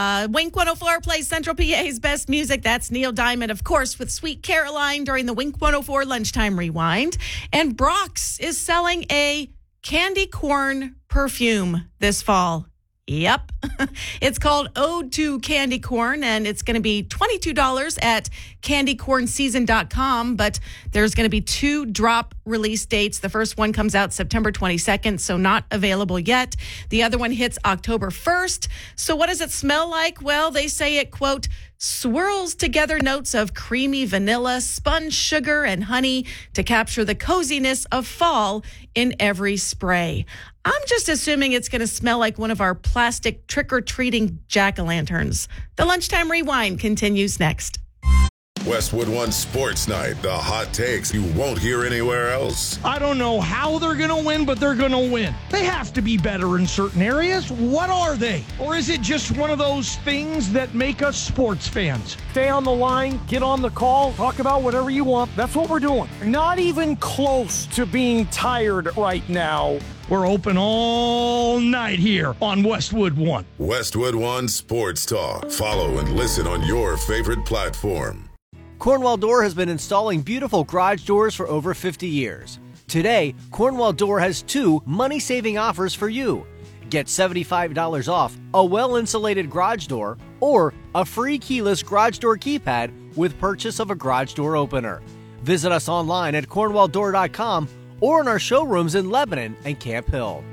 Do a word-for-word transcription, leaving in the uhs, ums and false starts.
Uh, Wink one oh four plays Central P A's best music. That's Neil Diamond, of course, with Sweet Caroline during the Wink one oh four Lunchtime Rewind. And Brock's is selling a candy corn perfume this fall. Yep. It's called Ode to Candy Corn, and it's going to be twenty-two dollars at candy corn season dot com, but there's going to be two drop release dates. The first one comes out September twenty-second, so not available yet. The other one hits October first. So what does it smell like? Well, they say it, quote, swirls together notes of creamy vanilla, spun sugar, and honey to capture the coziness of fall in every spray. I'm just assuming it's going to smell like one of our plastic trick-or-treating jack-o'-lanterns. The Lunchtime Rewind continues next. Westwood One Sports Night, the hot takes you won't hear anywhere else. I don't know how they're going to win, but they're going to win. They have to be better in certain areas. What are they? Or is it just one of those things that make us sports fans? Stay on the line, get on the call, talk about whatever you want. That's what we're doing. Not even close to being tired right now. We're open all night here on Westwood One. Westwood One Sports Talk. Follow and listen on your favorite platform. Cornwell Door has been installing beautiful garage doors for over fifty years. Today, Cornwell Door has two money-saving offers for you. Get seventy-five dollars off a well-insulated garage door or a free keyless garage door keypad with purchase of a garage door opener. Visit us online at cornwell door dot com or in our showrooms in Lebanon and Camp Hill.